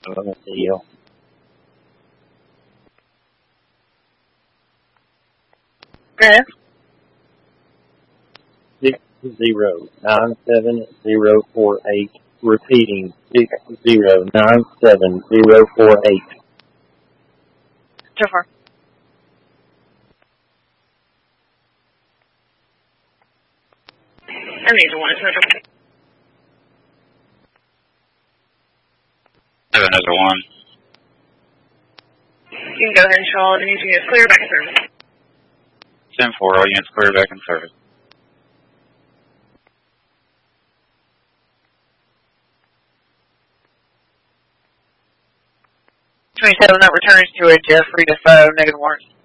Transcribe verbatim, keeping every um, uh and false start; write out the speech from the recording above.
Let me see you. Okay. Six zero nine seven zero four eight. Repeating, six zero nine seven zero four eight. So far. I need the one. It's not okay. I have another one. You can go ahead and show all the needs units clear back in service. ten four, all units clear back in service. twenty-seven, that returns to a Jeffrey Defoe, negative warrant.